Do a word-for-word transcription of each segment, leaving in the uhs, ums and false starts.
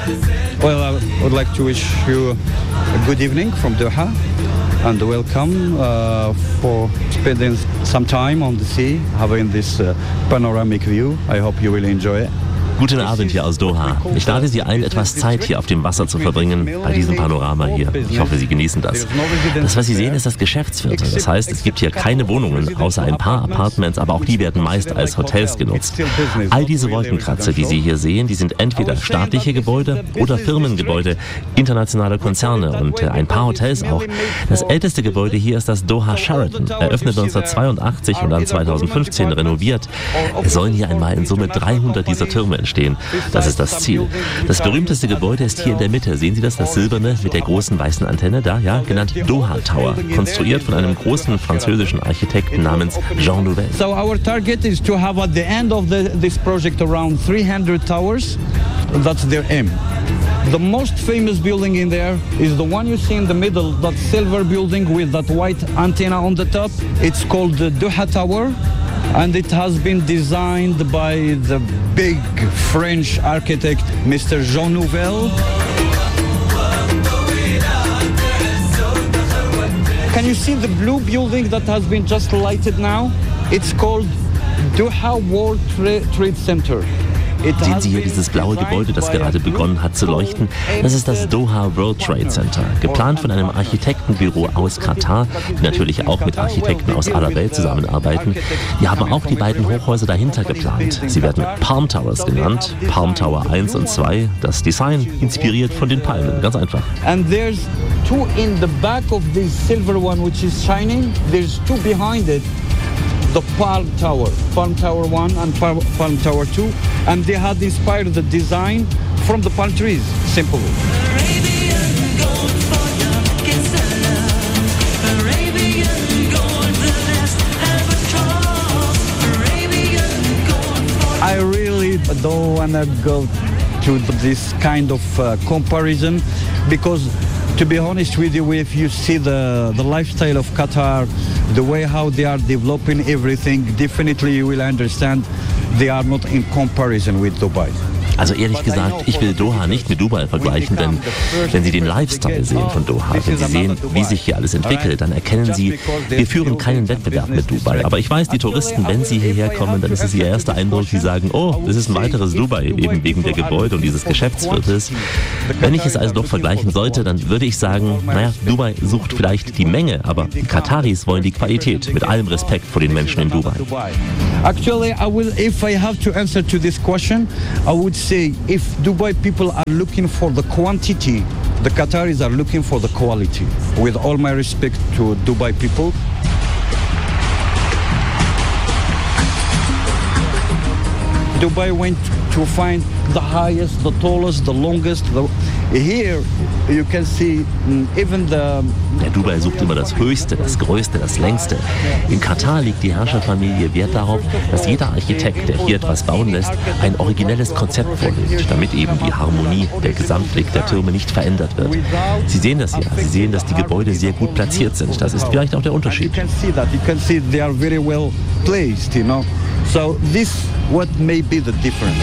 Well, I would like to wish you a good evening from Doha and welcome uh, for spending some time on the sea, having this uh, panoramic view. I hope you will enjoy it. Guten Abend hier aus Doha. Ich lade Sie ein, etwas Zeit hier auf dem Wasser zu verbringen, bei diesem Panorama hier. Ich hoffe, Sie genießen das. Das, was Sie sehen, ist das Geschäftsviertel. Das heißt, es gibt hier keine Wohnungen, außer ein paar Apartments, aber auch die werden meist als Hotels genutzt. All diese Wolkenkratzer, die Sie hier sehen, die sind entweder staatliche Gebäude oder Firmengebäude, internationale Konzerne und ein paar Hotels auch. Das älteste Gebäude hier ist das Doha Sheraton, eröffnet neunzehnhundertzweiundachtzig und dann zweitausendfünfzehn renoviert. Es sollen hier einmal in Summe dreihundert dieser Türme entstehen. Das ist das Ziel. Das berühmteste Gebäude ist hier in der Mitte. Sehen Sie das, das silberne mit der großen weißen Antenne da? Ja, genannt Doha Tower. Konstruiert von einem großen französischen Architekten namens Jean Nouvel. So our target is to have at the end of the, this project around three hundred towers. That's their aim. The most famous building in there is the one you see in the middle, that silver building with that white antenna on the top. It's called the Doha Tower. And it has been designed by the big French architect, Mister Jean Nouvel. Can you see the blue building that has been just lighted now? It's called Doha World Trade Center. Sehen Sie hier dieses blaue Gebäude, das gerade begonnen hat zu leuchten? Das ist das Doha World Trade Center. Geplant von einem Architektenbüro aus Katar, die natürlich auch mit Architekten aus aller Welt zusammenarbeiten. Die haben auch die beiden Hochhäuser dahinter geplant. Sie werden Palm Towers genannt. Palm Tower eins und zwei. Das Design inspiriert von den Palmen, ganz einfach. And there's two in the back of this silver one which is shining. There's two behind it. The Palm Tower, Palm Tower one and Palm, Palm Tower two, and they had inspired the design from the palm trees, simple. I really don't want to go to this kind of uh, comparison because, to be honest with you, if you see the, the lifestyle of Qatar, the way how they are developing everything, definitely you will understand they are not in comparison with Dubai. Also ehrlich gesagt, ich will Doha nicht mit Dubai vergleichen, denn wenn Sie den Lifestyle sehen von Doha, wenn Sie sehen, wie sich hier alles entwickelt, dann erkennen Sie, wir führen keinen Wettbewerb mit Dubai. Aber ich weiß, die Touristen, wenn sie hierher kommen, dann ist es ihr erster Eindruck, die sagen, oh, das ist ein weiteres Dubai, eben wegen der Gebäude und dieses Geschäftsviertels. Wenn ich es also doch vergleichen sollte, dann würde ich sagen, naja, Dubai sucht vielleicht die Menge, aber die Kataris wollen die Qualität, mit allem Respekt vor den Menschen in Dubai. Actually, I will, if I have to answer to this question, I would say if Dubai people are looking for the quantity, the Qataris are looking for the quality. With all my respect to Dubai people. Dubai went to find the highest, the tallest, the longest. The, here you can see even the... Der Dubai sucht immer das Höchste, das Größte, das Längste. In Katar legt die Herrscherfamilie Wert darauf, dass jeder Architekt, der hier etwas bauen lässt, ein originelles Konzept vorlegt, damit eben die Harmonie, der Gesamtblick der Türme nicht verändert wird. Sie sehen das ja, Sie sehen, dass die Gebäude sehr gut platziert sind. Das ist vielleicht auch der Unterschied. So this what may be the difference.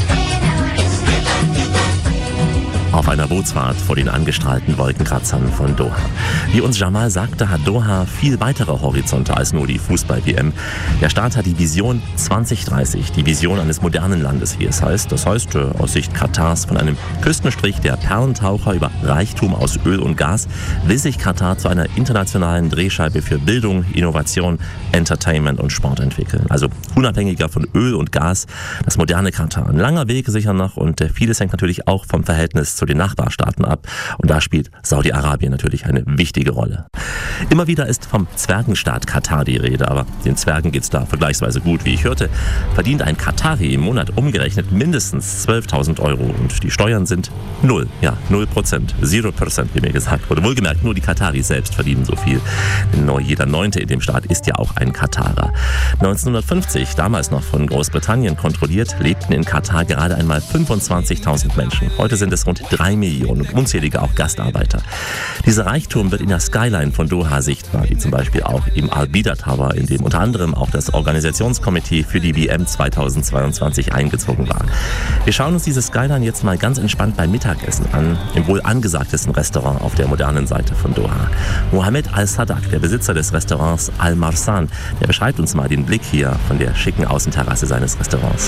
Auf einer Bootsfahrt vor den angestrahlten Wolkenkratzern von Doha. Wie uns Jamal sagte, hat Doha viel weitere Horizonte als nur die Fußball-W M. Der Staat hat die Vision zwanzig dreißig, die Vision eines modernen Landes, wie es heißt. Das heißt, aus Sicht Katars, von einem Küstenstrich der Perlentaucher über Reichtum aus Öl und Gas, will sich Katar zu einer internationalen Drehscheibe für Bildung, Innovation, Entertainment und Sport entwickeln. Also unabhängiger von Öl und Gas, das moderne Katar. Ein langer Weg sicher noch und vieles hängt natürlich auch vom Verhältnis zu den Nachbarstaaten ab. Und da spielt Saudi-Arabien natürlich eine wichtige Rolle. Immer wieder ist vom Zwergenstaat Katar die Rede, aber den Zwergen geht's da vergleichsweise gut. Wie ich hörte, verdient ein Katari im Monat umgerechnet mindestens zwölftausend Euro und die Steuern sind null. Ja, null Prozent. Zero Prozent, wie mir gesagt wurde. Wohlgemerkt, nur die Kataris selbst verdienen so viel. Denn nur jeder Neunte in dem Staat ist ja auch ein Katarer. neunzehnhundertfünfzig, damals noch von Großbritannien kontrolliert, lebten in Katar gerade einmal fünfundzwanzigtausend Menschen. Heute sind es rund drei Millionen und unzählige auch Gastarbeiter. Dieser Reichtum wird in der Skyline von Doha sichtbar, wie zum Beispiel auch im Al-Bida Tower, in dem unter anderem auch das Organisationskomitee für die W M zweitausendzweiundzwanzig eingezogen war. Wir schauen uns diese Skyline jetzt mal ganz entspannt beim Mittagessen an, im wohl angesagtesten Restaurant auf der modernen Seite von Doha. Mohammed Al-Sadak, der Besitzer des Restaurants Al-Marsan, der beschreibt uns mal den Blick hier von der schicken Außenterrasse seines Restaurants.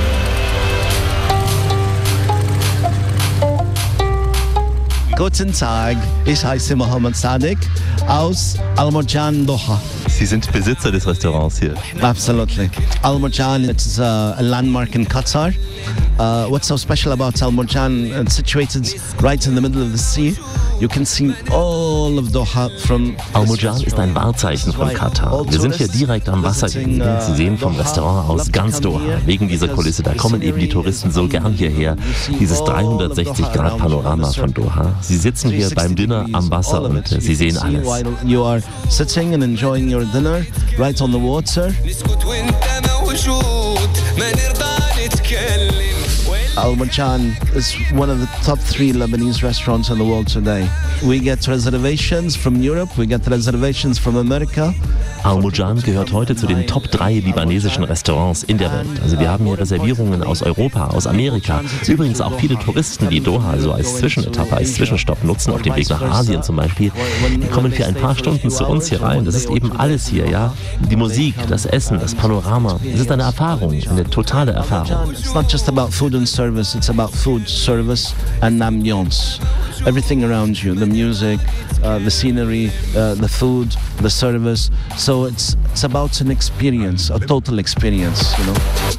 Guten Tag, ich heiße Mohammed Sadak aus Al-Marjan Doha. Sie sind Besitzer des Restaurants hier. Absolutely. Al-Marjan is a, a landmark in Qatar. Uh, what's so special about Al-Marjan? It's situated right in the middle of the sea. You can see all of Doha from. Al-Marjan ist ein Wahrzeichen von Katar. Wir sind hier direkt am Wasser gelegen. Sie sehen vom Restaurant aus ganz Doha. Wegen dieser Kulisse, da kommen eben die Touristen so gern hierher. Dieses dreihundertsechzig Grad Panorama von Doha. Sie sitzen hier beim Dinner am Wasser und Sie sehen alles. You are sitting and enjoying your dinner right on the water. Al-Marjan is one of the top three Lebanese restaurants in the world today. We get reservations from Europe, we get reservations from America. Al-Marjan gehört heute zu den Top drei libanesischen Restaurants in der Welt. Also wir haben hier Reservierungen aus Europa, aus Amerika. Übrigens auch viele Touristen, die Doha so als Zwischenetappe, als Zwischenstopp nutzen, auf dem Weg nach Asien zum Beispiel. Die kommen für ein paar Stunden zu uns hier rein. Das ist eben alles hier, ja. Die Musik, das Essen, das Panorama. Es ist eine Erfahrung, eine totale Erfahrung. It's not just about food and service, it's about food, service and ambiance. Everything around you, the music, uh, the scenery, uh, the food, the service. So it's it's about an experience, a total experience, you know.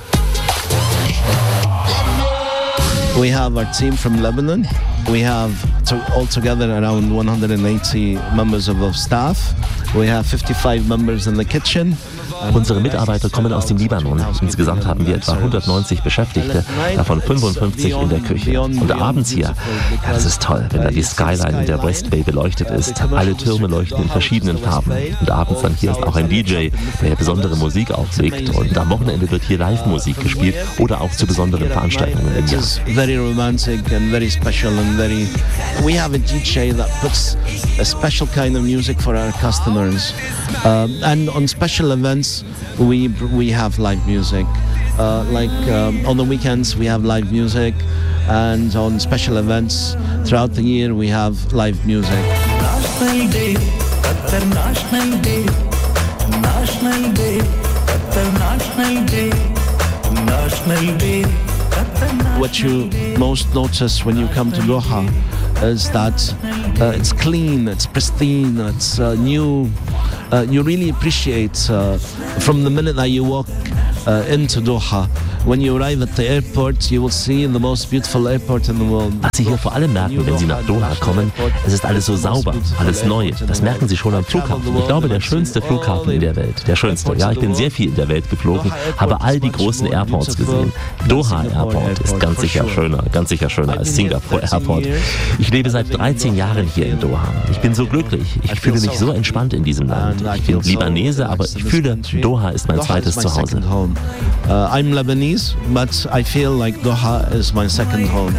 We have our team from Lebanon. We have to, altogether around one hundred eighty members of our staff. We have fifty-five members in the kitchen. Unsere Mitarbeiter kommen aus dem Libanon. Insgesamt haben wir etwa hundertneunzig Beschäftigte, davon fünfundfünfzig in der Küche. Und abends hier, ja, das ist toll, wenn da die Skyline in der West Bay beleuchtet ist. Alle Türme leuchten in verschiedenen Farben. Und abends dann hier ist auch ein D J, der hier besondere Musik auflegt. Und am Wochenende wird hier Live-Musik gespielt oder auch zu besonderen Veranstaltungen im Jahr. Very romantic and very special and very. We have a D J that puts a special kind of music for our customers. Um, and on special events, we we have live music. Uh, like um, on the weekends, we have live music, and on special events throughout the year, we have live music. National Day, Qatar National Day, National Day, Qatar National Day, National Day. What you most notice when you come to Doha is that uh, it's clean, it's pristine, it's uh, new. Uh, you really appreciate uh, from the minute that you walk uh, into Doha. When you arrive at the airport, you will see the most beautiful airport in the world. Was Sie hier vor allem merken, wenn Sie nach Doha kommen, es ist alles so sauber, alles neu. Das merken Sie schon am Flughafen. Ich glaube, der schönste Flughafen in der Welt. Der schönste. Ja, ich bin sehr viel in der Welt geflogen, habe all die großen Airports gesehen. Doha Airport ist ganz sicher schöner, ganz sicher schöner als Singapore Airport. Ich lebe seit dreizehn Jahren hier in Doha. Ich bin so glücklich. Ich fühle mich so entspannt in diesem Land. Ich bin Libanese, aber ich fühle, Doha ist mein zweites Zuhause. Uh, I'm Lebanese, but I feel like Doha is my second home.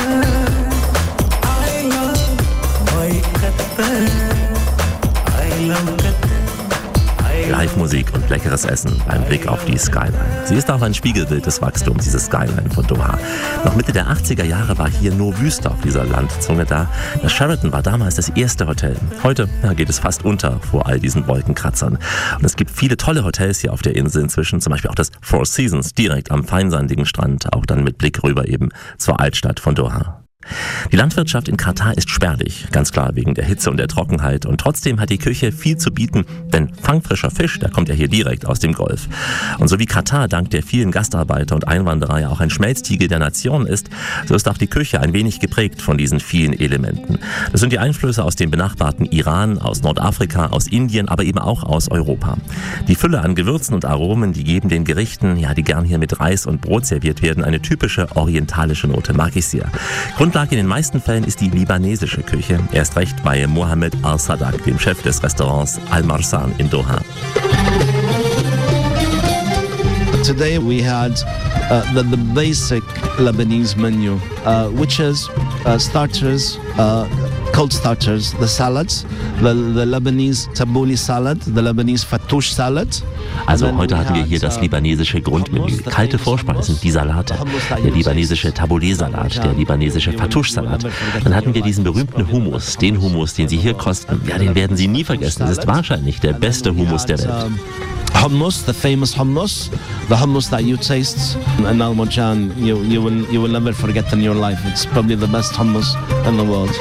I love my Qatar. I love Qatar. Live-Musik und leckeres Essen beim Blick auf die Skyline. Sie ist auch ein Spiegelbild des Wachstums, diese Skyline von Doha. Noch Mitte der achtziger Jahre war hier nur Wüste auf dieser Landzunge da. Das Sheraton war damals das erste Hotel. Heute ja, geht es fast unter vor all diesen Wolkenkratzern. Und es gibt viele tolle Hotels hier auf der Insel inzwischen, zum Beispiel auch das Four Seasons direkt am feinsandigen Strand, auch dann mit Blick rüber eben zur Altstadt von Doha. Die Landwirtschaft in Katar ist spärlich, ganz klar wegen der Hitze und der Trockenheit. Und trotzdem hat die Küche viel zu bieten, denn fangfrischer Fisch, der kommt ja hier direkt aus dem Golf. Und so wie Katar dank der vielen Gastarbeiter und Einwanderer ja auch ein Schmelztiegel der Nation ist, so ist auch die Küche ein wenig geprägt von diesen vielen Elementen. Das sind die Einflüsse aus dem benachbarten Iran, aus Nordafrika, aus Indien, aber eben auch aus Europa. Die Fülle an Gewürzen und Aromen, die geben den Gerichten, ja, die gern hier mit Reis und Brot serviert werden, eine typische orientalische Note, mag ich sehr. Grundlage in den meisten Fällen ist die libanesische Küche, erst recht bei Mohammed Al-Sadak, dem Chef des Restaurants Al-Marsan in Doha. Today we had uh, the, the basic Lebanese menu, uh, which is uh, starters, uh, cold starters, the salads, the, the Lebanese tabbouleh salad, the Lebanese fattoush salad. Also heute hatten wir hier das libanesische Grundmenü, kalte Vorspeisen, die Salate, der libanesische Tabbouleh-Salat, der libanesische Fattoush-Salat. Dann hatten wir diesen berühmten Hummus, den Hummus, den Sie hier kosten. Ja, den werden Sie nie vergessen. Es ist wahrscheinlich der beste Hummus der Welt. Hummus, the famous hummus, the hummus that you taste in Al Marjan, you, you, will, you will never forget in your life. It's probably the best hummus in the world.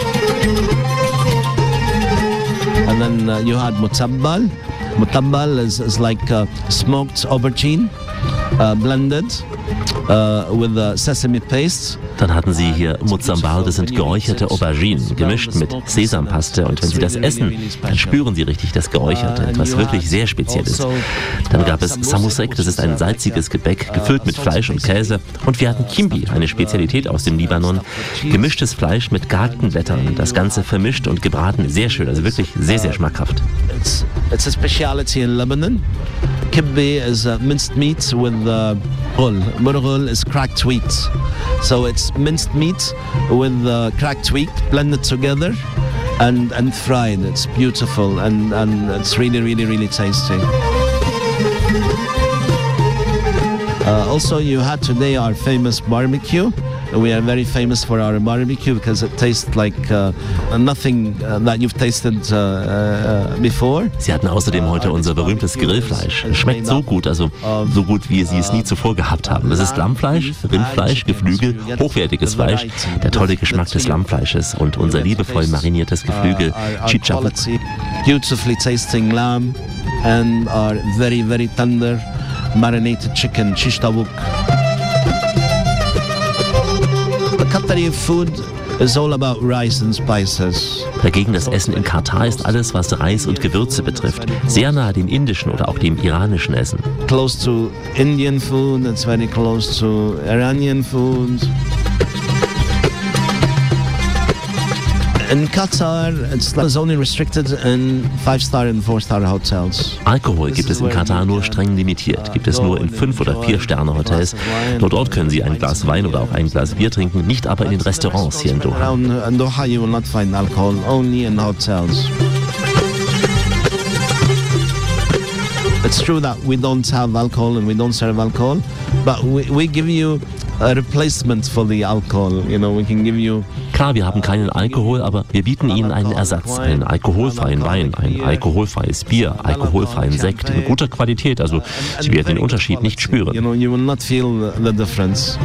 And then uh, you had mutabbal. Mutabbal is, is like uh, smoked aubergine, uh, blended uh, with uh, sesame paste. Dann hatten Sie hier Muzambal, das sind geräucherte Auberginen, gemischt mit Sesampaste. Und wenn Sie das essen, dann spüren Sie richtig das Geräucherte, etwas wirklich sehr Spezielles. Dann gab es Samousek, das ist ein salziges Gebäck, gefüllt mit Fleisch und Käse. Und wir hatten Kimbi, eine Spezialität aus dem Libanon, gemischtes Fleisch mit gehackten Blättern. Das Ganze vermischt und gebraten, sehr schön, also wirklich sehr, sehr schmackhaft. It's, it's a speciality in Lebanon. Kibbe is uh, minced meat with uh, ghul. Murghul is cracked wheat. So it's minced meat with uh, cracked wheat blended together and, and fried. It's beautiful and, and it's really, really, really tasty. Uh, also, you had today our famous barbecue. We are very famous for our barbecue because it tastes like uh, nothing uh, that you've tasted uh, uh, before. Sie hatten außerdem heute unser berühmtes Grillfleisch. Es schmeckt so gut, also so gut, wie Sie es nie zuvor gehabt haben. Es ist Lammfleisch, Rindfleisch, Geflügel, hochwertiges Fleisch, der tolle Geschmack des Lammfleisches und unser liebevoll mariniertes Geflügel, Chichabouk. Beautifully tasting lamb and our very, very tender marinated chicken, Chichabouk. The Qatari food is all about rice and spices. Dagegen das Essen in Katar ist alles, was Reis und Gewürze betrifft, sehr nahe dem indischen oder auch dem iranischen Essen. Close to Indian food, it's very close to Iranian food. In Qatar, it's only restricted in five-star and four-star hotels. Alkohol gibt es in Katar nur streng limitiert. Gibt es nur in fünf- oder vier-Sterne-Hotels. Nur dort können Sie ein Glas Wein oder auch ein Glas Bier trinken, nicht aber in den Restaurants hier in Doha. In Doha you will not find alcohol, only in hotels. It's true that we don't have alcohol and we don't serve alcohol, but we, we give you a replacement for the alcohol. You know, we can give you. Klar, wir haben keinen Alkohol, aber wir bieten Ihnen einen Ersatz, einen alkoholfreien Wein, ein alkoholfreies Bier, alkoholfreien Sekt in guter Qualität. Also Sie werden den Unterschied nicht spüren. You know, you will not feel the difference.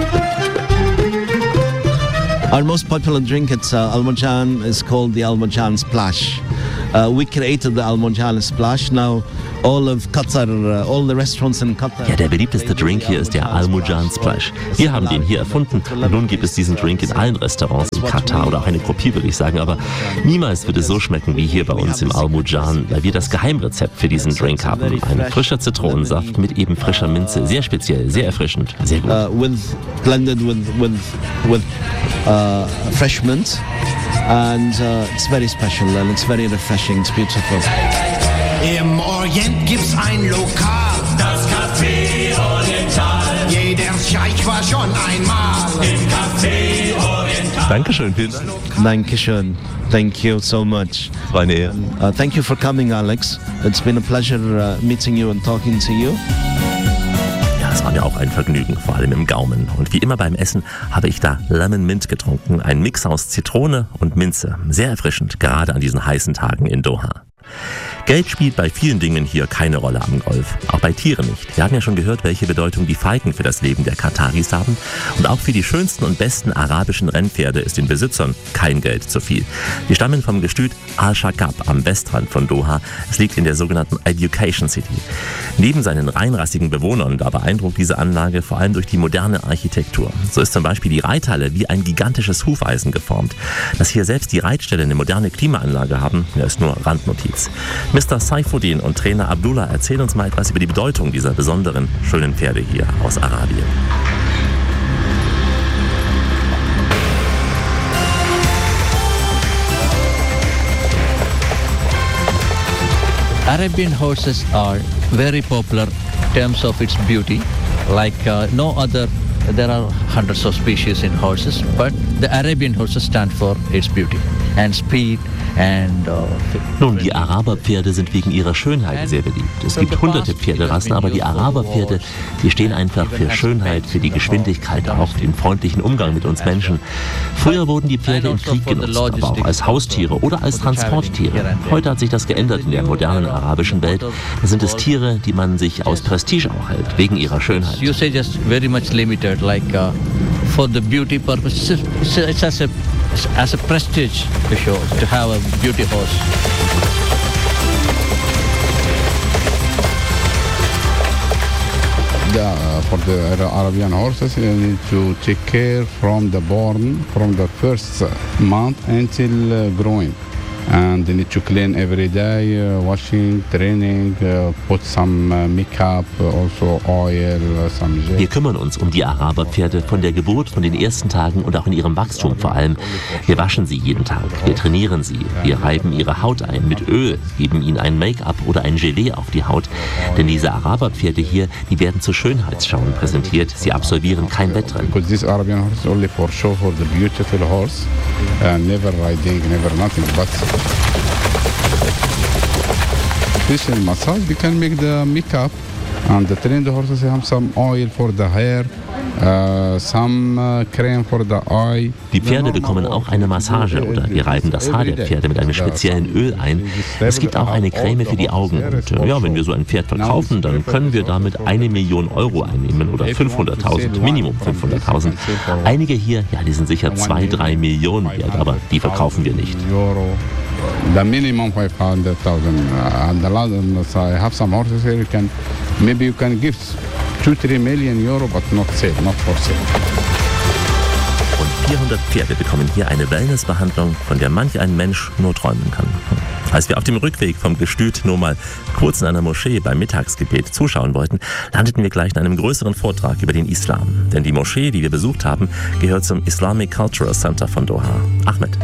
Our most popular drink at uh, Al Marjan is called the Al Marjan Splash. Uh, we created the Al Marjan Splash. Now all of Qatar, uh, all the restaurants in Qatar. Ja, der beliebteste Drink hier ist der Al Marjan Splash. Wir haben den hier erfunden und nun gibt es diesen Drink in allen Restaurants in Katar oder auch eine Kopie, würde ich sagen. Aber niemals wird es so schmecken wie hier bei uns im Al Marjan, weil wir das Geheimrezept für diesen Drink haben. Ein frischer Zitronensaft mit eben frischer Minze, sehr speziell, sehr erfrischend, sehr gut. Uh, with blended with with with uh, fresh mint, and uh, it's very special and it's very refreshing. It's beautiful. Im Orient gibt's ein Lokal, das Café Oriental. Jeder Scheich war schon einmal im Café Oriental. Dankeschön, vielen Dank. Dankeschön. Thank you so much. War eine Ehre. Uh, thank you for coming, Alex. It's been a pleasure uh, meeting you and talking to you. Es war mir auch ein Vergnügen, vor allem im Gaumen. Und wie immer beim Essen habe ich da Lemon Mint getrunken. Ein Mix aus Zitrone und Minze. Sehr erfrischend, gerade an diesen heißen Tagen in Doha. Geld spielt bei vielen Dingen hier keine Rolle am Golf. Auch bei Tieren nicht. Wir hatten ja schon gehört, welche Bedeutung die Falken für das Leben der Kataris haben. Und auch für die schönsten und besten arabischen Rennpferde ist den Besitzern kein Geld zu viel. Die stammen vom Gestüt Al-Shaqab am Westrand von Doha. Es liegt in der sogenannten Education City. Neben seinen reinrassigen Bewohnern, da beeindruckt diese Anlage vor allem durch die moderne Architektur. So ist zum Beispiel die Reithalle wie ein gigantisches Hufeisen geformt. Dass hier selbst die Reitställe eine moderne Klimaanlage haben, ja, ist nur Randnotiz. Mister Saifuddin und Trainer Abdullah erzählen uns mal etwas über die Bedeutung dieser besonderen, schönen Pferde hier aus Arabien. Arabian horses are very popular in terms of its beauty Like uh, no other, there are hundreds of species in horses, but the Arabian horses stand for its beauty and speed. And, uh, Nun, die Araberpferde sind wegen ihrer Schönheit sehr beliebt. Es gibt hunderte Pferderassen, aber die Araberpferde, die stehen einfach für Schönheit, für die Geschwindigkeit, auch für den freundlichen Umgang mit uns Menschen. Früher wurden die Pferde im Krieg genutzt, aber auch als Haustiere oder als Transporttiere. Heute hat sich das geändert in der modernen arabischen Welt. Da sind es Tiere, die man sich aus Prestige auch hält, wegen ihrer Schönheit. Usage is very much limited, like uh, for the beauty purpose. It's, it's as a as a prestige to show to have a beauty horse. Yeah, for the Arabian horses, you need to take care from the born, from the first month until uh, growing. And they need to clean every day, uh, washing, training, uh, put some uh, makeup, also oil, uh, some gel. Wir kümmern uns um die Araberpferde von der Geburt, von den ersten Tagen und auch in ihrem Wachstum vor allem. Wir waschen sie jeden Tag, wir trainieren sie, wir reiben ihre Haut ein mit Öl, geben ihnen ein Make-up oder ein Gelee auf die Haut. Denn diese Araberpferde hier, die werden zu Schönheitsschauen präsentiert. Sie absolvieren kein Wettrennen. Because this Arabian horse is only for show for the beautiful horse, uh, never riding, never nothing, but special massage, we can make the makeup and the trained horses have some oil for the hair, uh, some uh, cream for the eye. Die Pferde bekommen auch eine Massage oder wir reiben das Haar der Pferde mit einem speziellen Öl ein. Es gibt auch eine Creme für die Augen. Und äh, ja, wenn wir so ein Pferd verkaufen, dann können wir damit eine Million Euro einnehmen oder fünfhunderttausend, Minimum fünfhunderttausend. Einige hier, ja, die sind sicher zwei, drei Millionen wert, aber die verkaufen wir nicht. The minimum five hundred thousand, uh, and the last, I have some horses here. You can, maybe you can give two, three million euro, but not sale, not for sale. Rund vierhundert Pferde bekommen hier eine Wellnessbehandlung, von der manch ein Mensch nur träumen kann. Als wir auf dem Rückweg vom Gestüt nur mal kurz in einer Moschee beim Mittagsgebet zuschauen wollten, landeten wir gleich in einem größeren Vortrag über den Islam. Denn die Moschee, die wir besucht haben, gehört zum Islamic Cultural Center von Doha. Ahmed.